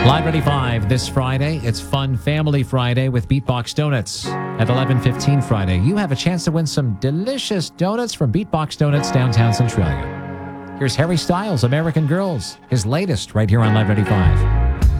Live 95 this Friday. It's Fun Family Friday with Beatbox Donuts. At 11:15 Friday, you have a chance to win some delicious donuts from Beatbox Donuts downtown Centralia. Here's Harry Styles, American Girls, his latest right here on Live 95.